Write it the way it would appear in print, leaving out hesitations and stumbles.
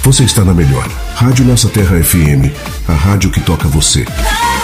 você está na melhor. Rádio Nossa Terra FM, a rádio que toca você.